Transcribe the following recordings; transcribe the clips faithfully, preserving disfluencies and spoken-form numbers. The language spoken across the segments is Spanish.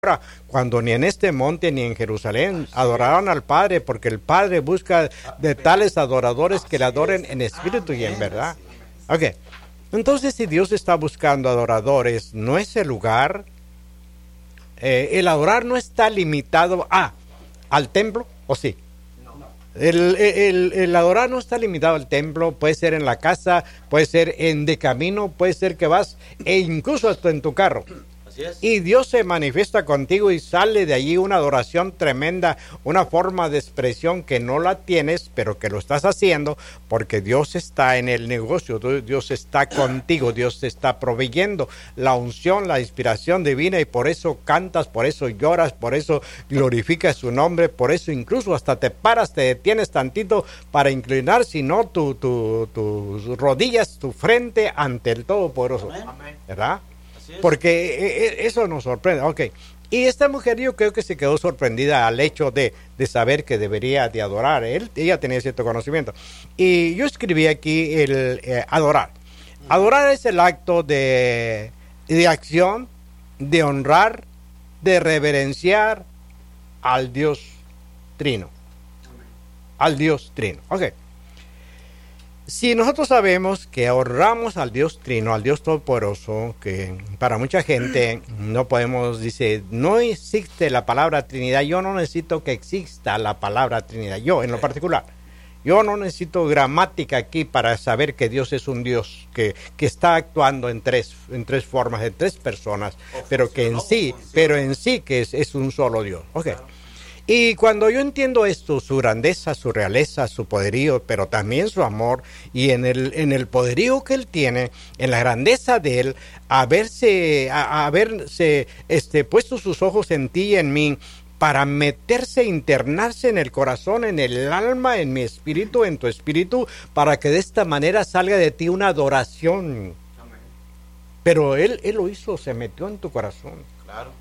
cuando ni en este monte ni en Jerusalén adoraron al Padre, porque el Padre busca de tales adoradores que le adoren en espíritu y en verdad. Ok, entonces si Dios está buscando adoradores, ¿no es el lugar? Eh, el adorar no está limitado a, al templo, ¿o sí? El, el, el adorar no está limitado al templo, puede ser en la casa, puede ser en de camino, puede ser que vas, e incluso hasta en tu carro. Así es. Y Dios se manifiesta contigo y sale de allí una adoración tremenda, una forma de expresión que no la tienes, pero que lo estás haciendo porque Dios está en el negocio, Dios está contigo, Dios te está proveyendo la unción, la inspiración divina, y por eso cantas, por eso lloras, por eso glorificas su nombre, por eso incluso hasta te paras, te detienes tantito para inclinar, si no, tu, tu, tus rodillas, tu frente ante el Todopoderoso. Amén. ¿Verdad? Porque eso nos sorprende. Ok. Y esta mujer yo creo que se quedó sorprendida al hecho de, de saber que debería de adorar. Él, ella tenía cierto conocimiento. Y yo escribí aquí el eh, adorar. Adorar es el acto de, de acción, de honrar, de reverenciar al Dios Trino. Al Dios Trino. Ok. Si nosotros sabemos que honramos al Dios Trino, al Dios Todopoderoso, que para mucha gente no podemos, dice, no existe la palabra Trinidad, yo no necesito que exista la palabra Trinidad, yo en lo particular. Yo no necesito gramática aquí para saber que Dios es un Dios que, que está actuando en tres, en tres formas, en tres personas, pero que en sí, pero en sí que es, es un solo Dios. Okay. Y cuando yo entiendo esto, su grandeza, su realeza, su poderío, pero también su amor, y en el, en el poderío que él tiene, en la grandeza de él, haberse, a, haberse este, puesto sus ojos en ti y en mí, para meterse, internarse en el corazón, en el alma, en mi espíritu, en tu espíritu, para que de esta manera salga de ti una adoración. Amén. Pero él, él lo hizo, se metió en tu corazón. Claro.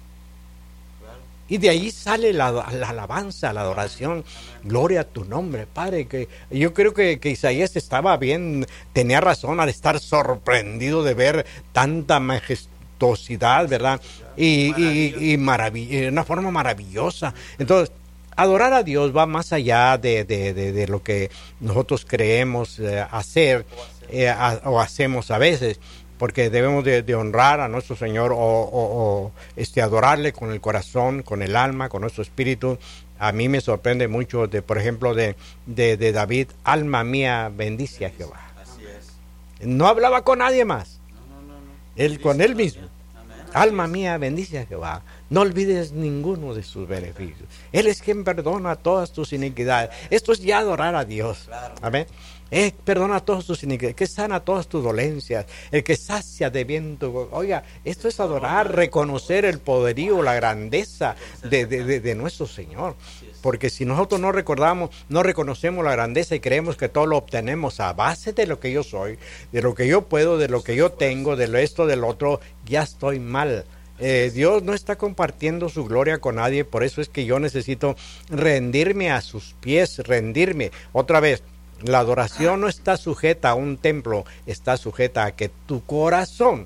Y de ahí sale la, la alabanza, la adoración. Amén. Gloria a tu nombre, Padre. Que yo creo que, que Isaías estaba bien, tenía razón al estar sorprendido de ver tanta majestuosidad, ¿verdad? Y, y, y marav- una forma maravillosa. Entonces, adorar a Dios va más allá de, de, de, de lo que nosotros creemos eh, hacer eh, a, o hacemos a veces. Porque debemos de, de honrar a nuestro Señor o, o, o este, adorarle con el corazón, con el alma, con nuestro espíritu. A mí me sorprende mucho, de, por ejemplo, de, de, de David, alma mía, bendice a Jehová. Así es. No hablaba con nadie más. No, no, no, no. Él con él mismo. Amén. Alma mía, bendice a Jehová. No olvides ninguno de sus beneficios. Él es quien perdona todas tus iniquidades. Esto es ya adorar a Dios. Claro. Amén. Eh, perdona todas tus iniquidades, que sana todas tus dolencias, el que sacia de bien tu... Oiga, esto es adorar, reconocer el poderío, la grandeza de, de, de, de nuestro Señor. Porque si nosotros no recordamos, no reconocemos la grandeza y creemos que todo lo obtenemos a base de lo que yo soy, de lo que yo puedo, de lo que yo tengo, de lo esto, del otro, ya estoy mal. Eh, Dios no está compartiendo su gloria con nadie, por eso es que yo necesito rendirme a sus pies, rendirme. Otra vez, la adoración no está sujeta a un templo, está sujeta a que tu corazón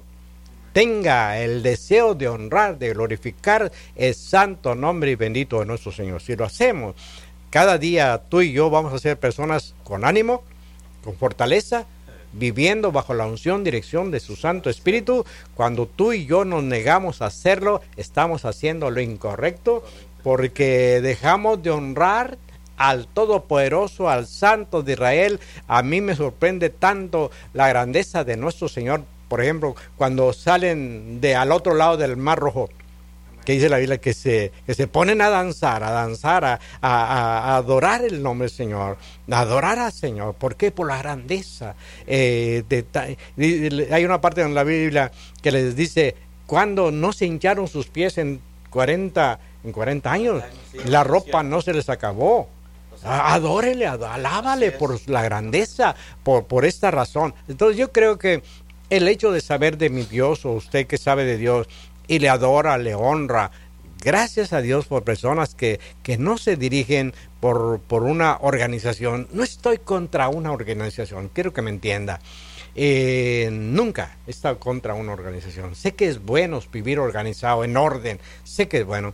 tenga el deseo de honrar, de glorificar el santo nombre y bendito de nuestro Señor. Si lo hacemos, cada día tú y yo vamos a ser personas con ánimo, con fortaleza, viviendo bajo la unción, dirección de su Santo Espíritu. Cuando tú y yo nos negamos a hacerlo, estamos haciendo lo incorrecto, porque dejamos de honrar al Todopoderoso, al Santo de Israel. A mí me sorprende tanto la grandeza de nuestro Señor. Por ejemplo, cuando salen de al otro lado del Mar Rojo, que dice la Biblia que se, que se ponen a danzar, a danzar, a, a, a adorar el nombre del Señor, a adorar al Señor. ¿Por qué? Por la grandeza. Eh, de, de, hay una parte en la Biblia que les dice, cuando no se hincharon sus pies en cuarenta, en cuarenta años, la ropa no se les acabó. Adórele, alábale por la grandeza, por, por esta razón. Entonces yo creo que el hecho de saber de mi Dios, o usted que sabe de Dios, y le adora, le honra, gracias a Dios por personas que, que no se dirigen por, por una organización. No estoy contra una organización, quiero que me entienda. Eh, nunca he estado contra una organización. Sé que es bueno vivir organizado, en orden. Sé que es bueno.